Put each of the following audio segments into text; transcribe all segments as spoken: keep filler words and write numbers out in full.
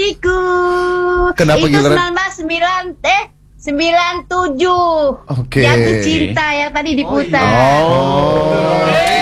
diriku. Kenapa itu giliran? seribu sembilan ratus sembilan eh sembilan tujuh. Oke. Jatuh cinta yang tadi diputar. Oh.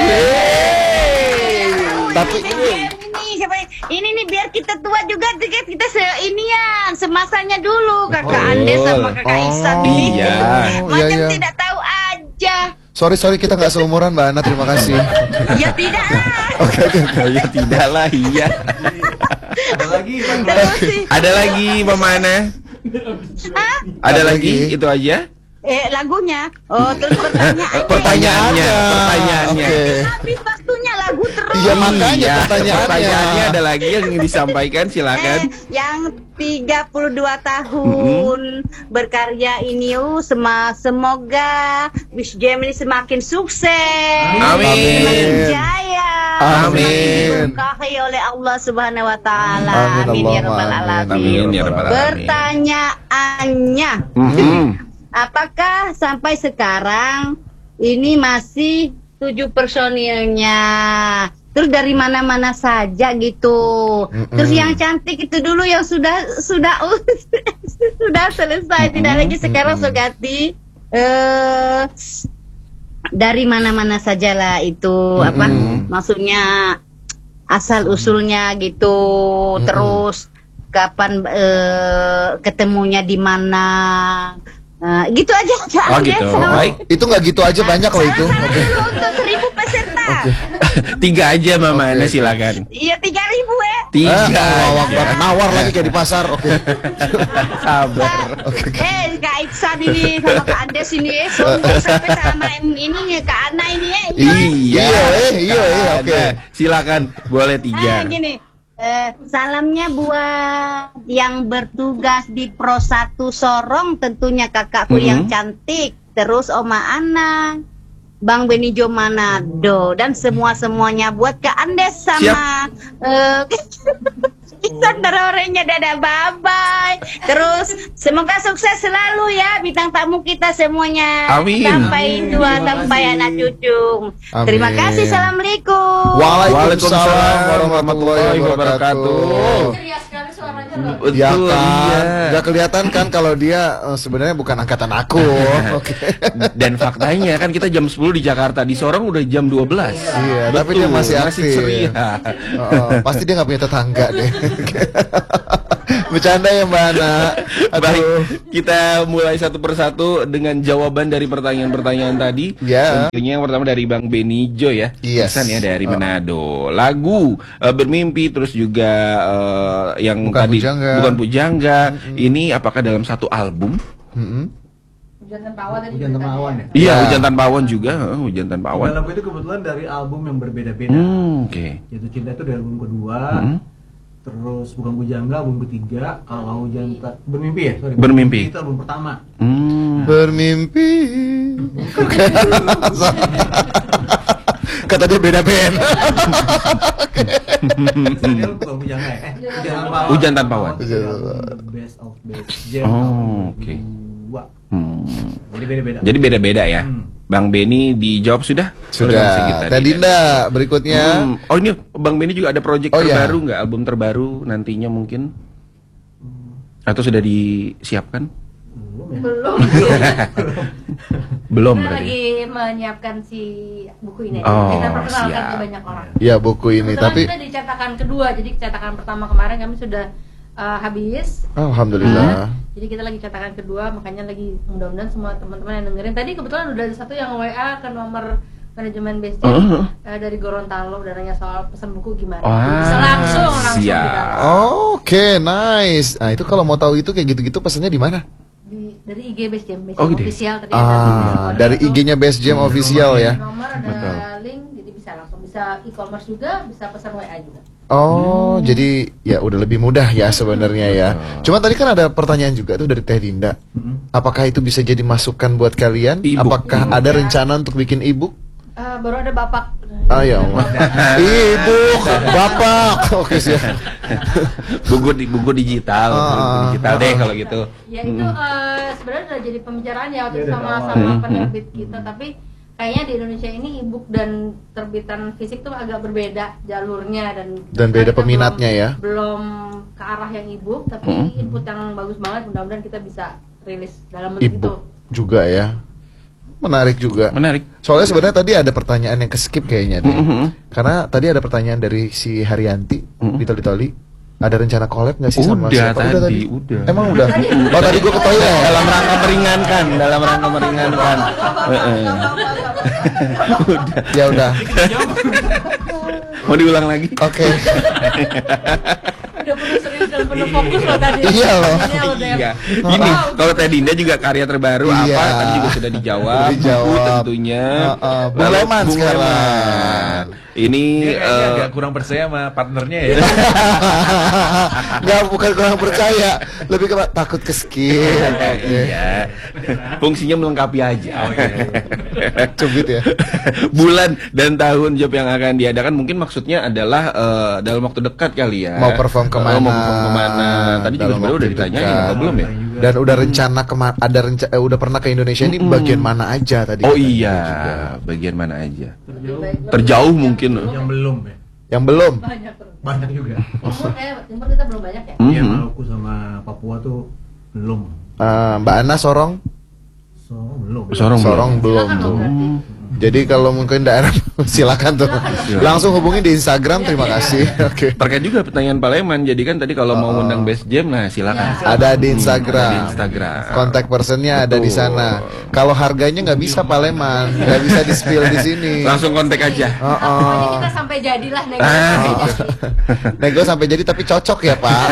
Tapi ini, ini siapa ini nih biar kita tua juga kita, kita se inian semasanya dulu kakak Oh. Andes sama kakak Oh, Ihsan ini. iya. Macam Iya, iya. tidak tahu aja. sorry sorry kita nggak seumuran Mbak Ana, terima kasih. Ya tidak lah. Oke oke. Oh ya tidak lah, iya. Ada lagi, Bang. Terus sih. Ada lagi Mama Ana? Hah? Ada Ada lagi? lagi? Itu aja? Eh lagunya. Oh terus pertanyaannya. Pertanyaannya, pertanyaannya. Oke. Habis waktunya lagu terus. Iya, makanya Iya, pertanyaannya. pertanyaannya ada lagi yang ingin disampaikan, Eh, silakan. yang tiga puluh dua tahun berkarya ini uh, sema, semoga Wish Jam ini semakin sukses, Amin. semakin jaya, Amin. semakin diberkahi oleh Allah Subhanahu wa taala. Amin, Amin ya rabbal Allahumma alamin. Amin ya rabbal alamin. Pertanyaannya, Mhm. apakah sampai sekarang ini masih tujuh personilnya? Terus dari mana-mana saja gitu. Mm-mm. Terus yang cantik itu dulu yang sudah sudah sudah selesai, tidak lagi sekarang Sogati. Eh dari mana-mana sajalah itu apa? Mm-mm. Maksudnya asal usulnya gitu. Mm-mm. Terus kapan eh, ketemunya di mana? Eh, gitu aja. Oh gitu, baik. Itu nggak gitu aja, banyak loh itu. Oke. Untuk seribu peserta. Tiga aja Mama Ana, Oke. silakan. Iya tiga ribu ya. Tiga. Ah, Allahu aja. Akbar. Nawar lagi kayak di pasar. Oke. Sabar. Eh Kak Iksan ini sama Kak Andes ini eh sombong sampai sama ini nih Kak Ana ini eh. Iya, Iya, eh, iya, eh, oke. Ada. Silakan, boleh Ah, tiga. gini. Eh, salamnya buat yang bertugas di Pro satu Sorong, tentunya kakakku Mhm. yang cantik, terus Oma Ana, Bang Benijo Manado, dan semua-semuanya buat Kak Andes sama eh Iksan orangnya dadah bye-bye. Terus semoga sukses selalu ya bintang tamu kita semuanya. Amin. Sampai tua, sampai anak cucu. Amin. Terima kasih. Assalamualaikum. Waalaikumsalam warahmatullahi wabarakatuh. Ceria sekali suaranya loh. Betul, Ya kan, iya. nggak kelihatan kan kalau dia eh, sebenarnya bukan angkatan aku. Oke. Dan faktanya kan kita jam sepuluh di Jakarta, di Sorong udah jam dua belas. Iya, tapi dia masih aktif. ceria. Oh, pasti dia nggak punya tetangga deh. Bercanda ya Mbak Ana. Baik, Aduh. kita mulai satu persatu dengan jawaban dari pertanyaan-pertanyaan tadi. Ya. Tentunya yang pertama dari Bang Benijo ya. Yes. Pesan ya dari Oh. Manado. Lagu eh, Bermimpi, terus juga eh, yang Bukan tadi Pujangga. Bukan Pujangga. Ini apakah dalam satu album? Mm-mm. Hujan tanpa awan tadi. Hujan tanpa awan ya? Iya, Ya. Hujan Tanpa Awan juga, eh, Hujan Tanpa Awan. Dan lagu itu kebetulan dari album yang berbeda-beda. Hmm, oke. Jatuh Cinta itu dari album kedua. Hmm. Terus Bukan Pujangga album ketiga. Kalau Hujan Ta- Bermimpi ya, sorry. Bermimpi. Itu album pertama. Hmm. Bermimpi. Kata dia beda band. Dia Bukan Pujangga ya? Eh, Hujan Tanpa Awan. Hujan Tanpa Awan. Itu dari album Best of Best Jam. Oh, album oke. kedua. Hmm. Jadi beda-beda. Jadi beda-beda ya. Hmm. Bang Beni dijawab sudah? Sudah. Teh Dinda berikutnya. Hmm. Oh ini Bang Beni juga ada project Oh, iya. terbaru nggak? Album terbaru nantinya mungkin? Atau sudah disiapkan? Belum ya? Belum. Belum Kita berarti. lagi menyiapkan si buku ini. Oh, kita perkenalkan siap. ke banyak orang. Ya buku ini Kebetulan tapi kita di cetakan kedua, jadi cetakan pertama kemarin kami sudah uh, habis. alhamdulillah. Jadi kita lagi cetakan kedua, makanya lagi mudah-mudahan semua teman-teman yang dengerin. Tadi kebetulan udah ada satu yang W A ke nomor manajemen Best Jam Uh-huh. uh, dari Gorontalo dan nanya soal pesan buku gimana. Wah, Bisa langsung langsung siap. di Oke, nice. Nah, itu kalau mau tahu itu kayak gitu-gitu pesannya di mana? di dari I G Best Jam, Best Oh, Jam gitu ya? official tadi. Ah, ada dari itu. I G-nya Best Jam official ya. Nomor ada Betul. link, jadi bisa langsung bisa e-commerce juga, bisa pesan W A juga. Oh, jadi ya udah lebih mudah ya sebenarnya ya. Cuma tadi kan ada pertanyaan juga tuh dari Teh Dinda. Apakah itu bisa jadi masukan buat kalian? E-book. Apakah E-book. ada rencana untuk bikin e-book? Eh, baru ada bapak. Ah ya Allah. Ibu, bapak. Oke siap. buku di buku digital, Ah, buku digital deh kalau gitu. Ya itu eh, sebenarnya udah jadi pembicaraan ya waktu Iya, itu dari sama awal. sama Hmm, penerbit kita, tapi kayaknya di Indonesia ini e-book dan terbitan fisik tuh agak berbeda jalurnya dan Dan beda kita peminatnya belum, ya. belum ke arah yang e-book tapi Mm-mm. input yang bagus banget, mudah-mudahan kita bisa rilis dalam bentuk itu. E-book juga ya. Menarik juga. Menarik. Soalnya sebenarnya tadi ada pertanyaan yang ke-skip kayaknya deh. Mhm. Karena tadi ada pertanyaan dari si Haryanti Mhm. di Toli-Toli. Ada rencana collab nggak sih sama Udah siapa? tadi, udah. Emang udah? Oh tadi gue ke toilet. Dalam rangka meringankan, dalam rangka meringankan. Heeh. Udah. Ya udah. Mau diulang lagi? Oke. Udah penuh serius dan penuh fokus loh tadi. Iya loh. Ini loh, Dep. Iya. Ini kalau Teh Dinda juga karya terbaru Iya. apa? Tadi juga sudah dijawab. Sudah dijawab. Buku tentunya. Heeh. Bung Lalu Leman Bung sekarang. Leman. Ini Dia kayaknya eh, agak kurang percaya sama partnernya ya. Nggak, bukan kurang percaya, lebih ke takut ke skip. iya. Fungsinya melengkapi aja. Cubit ya. Bulan dan tahun job yang akan diadakan mungkin maksudnya adalah eh, dalam waktu dekat kali ya. Mau perform kemana? Oh, mau perform kemana? Tadi juga Dalam sebenarnya waktu udah ditanyain dekat. apa belum ya? Dan udah rencana kemana? Ada renca eh, udah pernah ke Indonesia ini bagian mana aja tadi? Oh katanya iya, juga. bagian mana aja? Lebih baik- Terjauh lebih mungkin. yang Yang belum ya. Yang belum. banyak terus. Banyak juga. Timur kayak timur kita belum banyak ya. Mhm. Iya, Maluku sama Papua tuh belum. Eh, Mbak Ana Sorong? So, belum. Sorong, Sorong belum Silakan tuh. dong berarti. Jadi kalau mungkin daerah silakan tuh. Langsung hubungi di Instagram. Terima kasih. Oke. Terkait juga pertanyaan Pak Leman. Jadi kan tadi kalau mau undang Best Jam, nah silakan. Ada di Instagram. Ada di Instagram. Kontak personnya ada di Betul. sana. Kalau harganya nggak bisa Pak Leman, nggak bisa di spill di sini. Langsung kontak aja. Oh, Pokoknya oh. kita sampai jadilah nego Ah. sampai jadi. Nego sampai jadi tapi cocok ya Pak.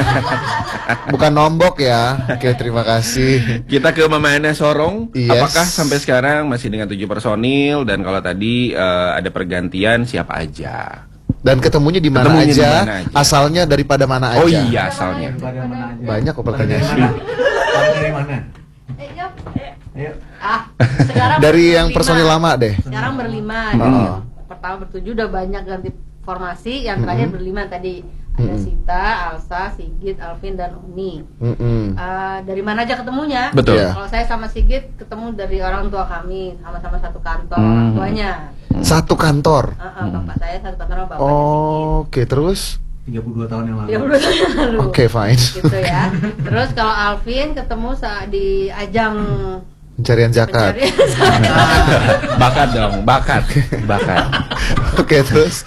Bukan nombok ya. Oke, terima kasih. Kita ke Mama Ana Sorong. Yes. Apakah sampai sekarang masih dengan tujuh personil? Dan kalau tadi eh, ada pergantian siapa aja? Dan ketemunya di mana Ketemunya di aja, mana aja. asalnya daripada mana aja. Oh iya asalnya. Dari mana aja. Banyak kok pertanyaan. Dari- Dari mana? Eh, yuk. Ayo. Ah, sekarang Dari yang berlima. personil lama deh. Sekarang berlima. Hmm. Jadi pertama bertujuh udah banyak ganti formasi, yang terakhir Hmm. berlima tadi. Ada Hmm. Sita, Alsa, Sigit, Alvin dan Oni. Mm-mm. Eh, dari mana aja ketemunya? Betul. Iya. Kalau saya sama Sigit ketemu dari orang tua kami, sama-sama satu kantor Hmm. orang tuanya. Satu kantor. Eh, eh, bapak saya satu kantor sama bapaknya Oh, Oke, terus? tiga puluh dua tahun yang lalu. Sigit. tiga puluh tahun yang lalu. Oke, fine. Gitu ya. Terus kalau Alvin ketemu saat di ajang Pencarian zakat. pencarian zakat. Bakat dong, bakat, bakat. Oke, terus?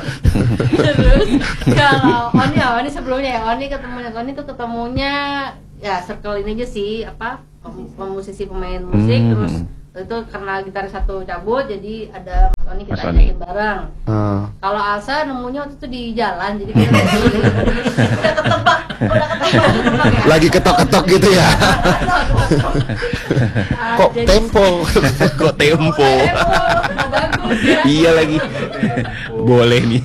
Terus kalau Oni, ya Oni sebelumnya ya Oni ketemunya Oni tuh ketemunya ya circle ini aja sih apa pem- pemusisi pemain musik Hmm. terus itu karena gitaris satu cabut jadi ada Mas Oni kita Mas Oni. ajakin bareng. Eh, Kalau Alsa nemunya waktu itu di jalan jadi kita udah ketebak udah ketebak ya. lagi ketok-ketok gitu ya. Ah, Kok jadi- tempo? Kok tempo? Tempo, udah bagus ya. Iya lagi. Boleh nih.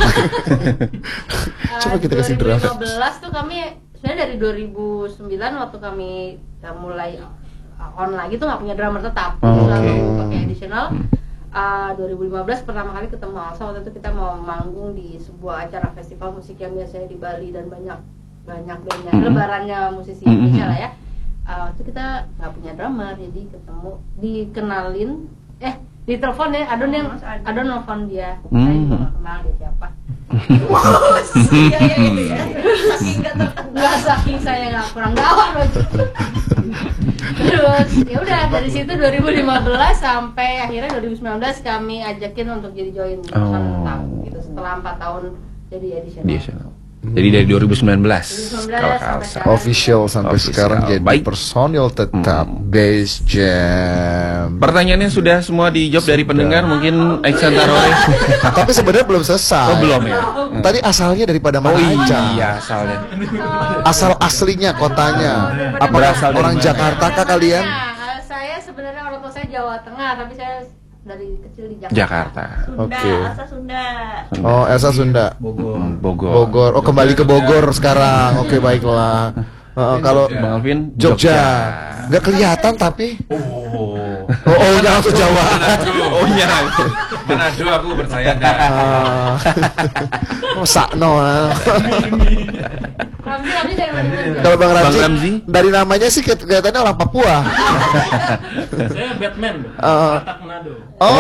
Coba kita kasih dua ribu draft. lima belas tuh kami sebenarnya dari dua ribu sembilan waktu kami uh, mulai uh, on lagi tuh nggak punya drummer tetap, Oh, selalu oke. pakai additional. Uh, dua ribu lima belas pertama kali ketemu Alsa waktu itu kita mau manggung di sebuah acara festival musik yang biasanya di Bali dan banyak banyak bandnya Mhm. lebarannya musisi Mhm. Indonesia lah ya. Uh, waktu itu kita nggak punya drummer jadi ketemu dikenalin eh ditelepon ya Adon yang Adon nelfon dia saya juga Hmm. nggak kenal dia siapa. Iya iya gitu ya. Saking nggak ter- nggak saking saya nggak kurang gawat loh. Terus ya udah dari situ dua ribu lima belas sampai akhirnya dua ribu sembilan belas kami ajakin untuk jadi join personal Oh. tetap gitu setelah empat tahun jadi edition. Additional. Jadi dari dua ribu sembilan belas. dua ribu sembilan belas Kalau sampai Kalsa. sekarang. Official sampai Official. sekarang jadi Baik. personil tetap Hmm. Base Jam. Pertanyaannya sudah semua dijawab dari pendengar, mungkin Iksan Tarore. Tapi sebenarnya belum selesai. Oh belum ya? Tadi asalnya daripada Oh mana aja? iya asalnya. Asal aslinya kotanya. Apa Berasal dari orang mana? Jakarta kah kalian? Nah, saya sebenarnya orang tua saya Jawa Tengah tapi saya dari kecil di Jakarta. Jakarta. Oke. Elsa Sunda. Oh, Elsa Sunda. Bogor. Hmm, Bogor. Bogor. Oh, kembali ke Bogor sekarang. Oke, baiklah. Uh, kalau Bang Alvin Jogja. Nggak kelihatan tapi. Oh. Oh, oh nya langsung Jawa. Oh nya. Manado aku percaya dah. Ah. Oh, sakno. ah. Ramzi, Ramzi dari mana juga? Kalau Bang Ramzi, Bang Ramzi? dari namanya sih kelihatannya orang Papua. Saya Batman. Ah. Batak Manado.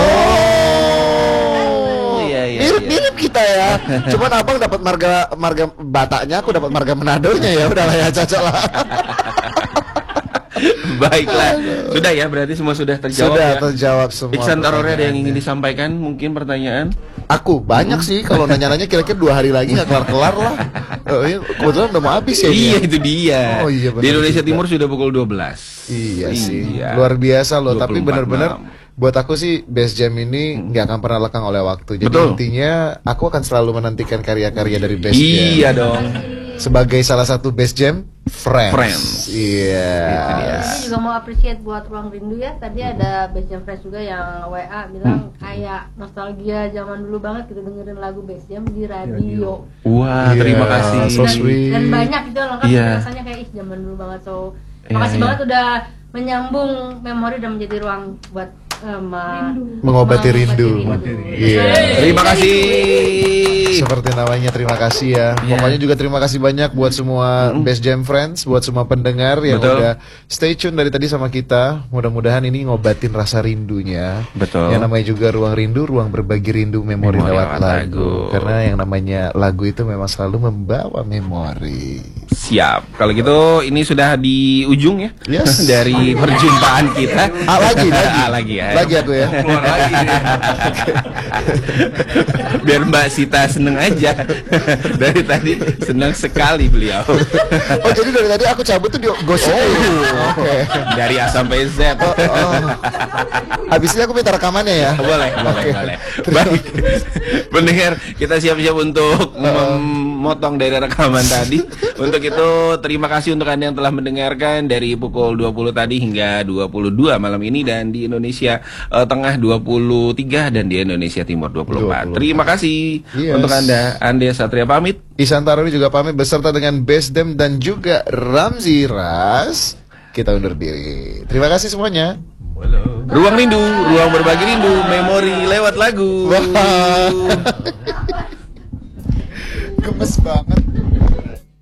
Oh, iya, iya, mirip-mirip kita ya. Cuman abang dapat marga marga Bataknya, aku dapat marga Manadonya ya. Udahlah ya, cocok lah. Baiklah, sudah ya, berarti semua sudah terjawab Sudah ya. terjawab semua. Iksan Tarore ada yang ingin pertanyaannya. disampaikan, mungkin pertanyaan? Aku banyak sih, kalau nanya-nanya kira-kira dua hari lagi nggak kelar-kelar lah. Oh, iya, kebetulan udah mau habis ya. Iya, ini. itu dia. Oh, iya, benar Di Indonesia juga. Timur sudah pukul dua belas. Iya sih, Iya. luar biasa loh. Tapi dua puluh empat benar-benar malam. buat aku sih Best Jam ini nggak akan pernah lekang oleh waktu. Jadi Betul. intinya aku akan selalu menantikan karya-karya dari Best Jam. Iya dong. Sebagai salah satu Best Jam Friends. Friends. Iya. Itu dia. Saya juga mau appreciate buat Ruang Rindu ya. Tadi ada Best Jam Friends juga yang W A bilang kayak nostalgia zaman dulu banget gitu dengerin lagu Best Jam di radio. Wah, Iya, terima kasih. so dan, sweet. dan banyak gitu lengkap Iya. rasanya kayak ih zaman dulu banget. So Iya, makasih iya. banget udah menyambung memori dan menjadi ruang buat eh, ma- Mengobati rindu. Iya. Terima kasih. Seperti namanya, terima kasih ya. Iya. Pokoknya juga terima kasih banyak buat semua Best Jam Friends, buat semua pendengar yang Betul. udah stay tune dari tadi sama kita. Mudah-mudahan ini ngobatin rasa rindunya. Betul. Yang namanya juga ruang rindu, ruang berbagi rindu, memori, Memori lewat lewat lagu. lagu. Karena yang namanya lagu itu memang selalu membawa memori. Siap. Kalau gitu ini sudah di ujung ya. Yes. Dari perjumpaan kita. Ah, lagi, lagi. Ah, lagi ya. Lagi aku ya. Keluar lagi nih. Biar Mbak Sita seneng aja. Dari tadi senang sekali beliau. Oh, jadi dari tadi aku cabut tuh di gosip. Oh. Oke. Dari A sampai Z. Oh, oh. Habis ini aku minta rekamannya ya. Boleh, boleh, Oke. boleh. Baik. Pendengar, kita siap-siap untuk memotong dari rekaman tadi. Untuk itu, terima kasih untuk Anda yang telah mendengarkan dari pukul dua puluh tadi hingga dua puluh dua malam ini, dan di Indonesia eh, Tengah dua puluh tiga dan di Indonesia Timur dua puluh empat. dua puluh empat. Terima kasih Yes. untuk Anda. Anda Satria pamit. Isan Taruri juga pamit beserta dengan Best Dem dan juga Ramzi Ras. Kita undur diri. Terima kasih semuanya. Ruang rindu, ruang berbagi rindu, memori lewat lagu. Wah.